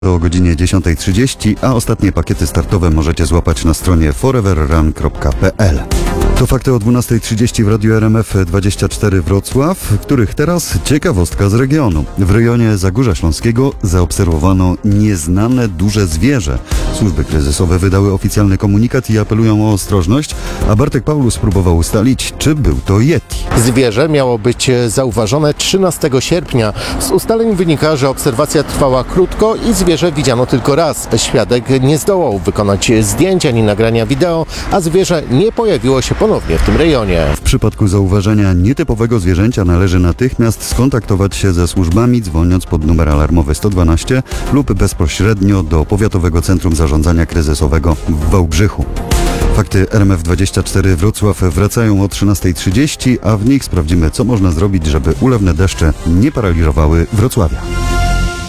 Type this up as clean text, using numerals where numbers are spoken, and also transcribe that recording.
o godzinie 10:30, a ostatnie pakiety startowe możecie złapać na stronie foreverrun.pl. To fakty o 12:30 w Radiu RMF24 Wrocław, w których teraz ciekawostka z regionu. W rejonie Zagórza Śląskiego zaobserwowano nieznane duże zwierzę. Służby kryzysowe wydały oficjalny komunikat i apelują o ostrożność, a Bartek Paulus próbował ustalić, czy był to Yeti. Zwierzę miało być zauważone 13 sierpnia. Z ustaleń wynika, że obserwacja trwała krótko i zwierzę widziano tylko raz. Świadek nie zdołał wykonać zdjęć ani nagrania wideo, a zwierzę nie pojawiło się ponownie w tym rejonie. W przypadku zauważenia nietypowego zwierzęcia należy natychmiast skontaktować się ze służbami, dzwoniąc pod numer alarmowy 112 lub bezpośrednio do Powiatowego Centrum Zarządzania Kryzysowego w Wałbrzychu. Fakty RMF24 Wrocław wracają o 13:30, a w nich sprawdzimy, co można zrobić, żeby ulewne deszcze nie paraliżowały Wrocławia.